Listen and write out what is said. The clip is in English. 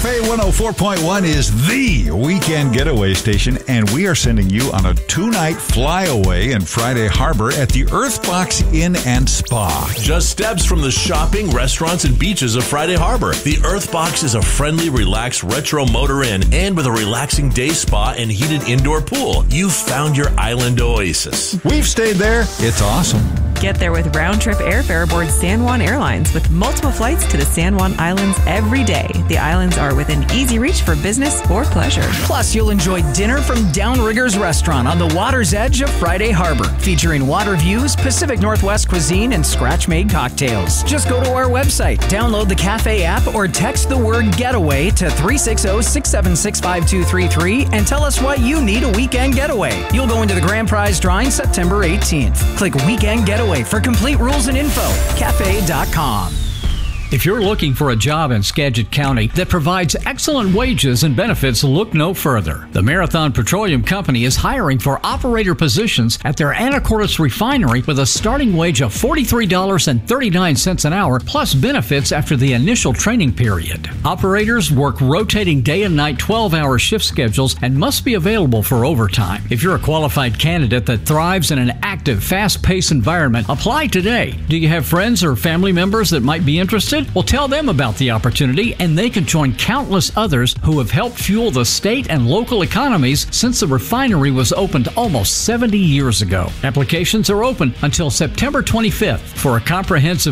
Cafe 104.1 is the weekend getaway station, and we are sending you on a 2-night flyaway in Friday Harbor at the Earthbox Inn and Spa. Just steps from the shopping, restaurants, and beaches of Friday Harbor. The Earthbox is a friendly, relaxed retro motor inn, and with a relaxing day spa and heated indoor pool, you've found your island oasis. We've stayed there. It's awesome. Get there with round-trip airfare aboard San Juan Airlines with multiple flights to the San Juan Islands every day. The islands are within easy reach for business or pleasure. Plus, you'll enjoy dinner from Downriggers Restaurant on the water's edge of Friday Harbor, featuring water views, Pacific Northwest cuisine, and scratch-made cocktails. Just go to our website, download the cafe app, or text the word getaway to 360-676-5233 and tell us why you need a weekend getaway. You'll go into the grand prize drawing September 18th. Click Weekend Getaway for complete rules and info. Cafe.com. If you're looking for a job in Skagit County that provides excellent wages and benefits, look no further. The Marathon Petroleum Company is hiring for operator positions at their Anacortes refinery with a starting wage of $43.39 an hour plus benefits after the initial training period. Operators work rotating day and night 12-hour shift schedules and must be available for overtime. If you're a qualified candidate that thrives in an active, fast-paced environment, apply today. Do you have friends or family members that might be interested? Well, tell them about the opportunity, and they can join countless others who have helped fuel the state and local economies since the refinery was opened almost 70 years ago. Applications are open until September 25th. For a comprehensive